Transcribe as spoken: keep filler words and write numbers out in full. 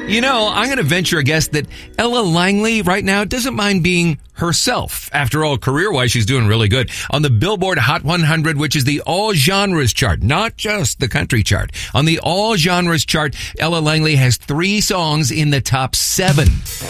You know, I'm going to venture a guess that Ella Langley right now doesn't mind being herself. After all, career-wise, she's doing really good. On the Billboard Hot one hundred, which is the all genres chart, not just the country chart. On the all genres chart, Ella Langley has three songs in the top seven.